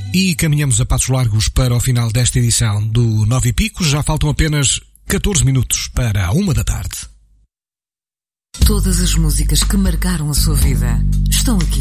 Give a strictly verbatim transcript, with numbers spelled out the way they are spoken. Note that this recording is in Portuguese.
E caminhamos a passos largos para o final desta edição do Nove e Pico. Já faltam apenas catorze minutos para a uma da tarde. Todas as músicas que marcaram a sua vida estão aqui.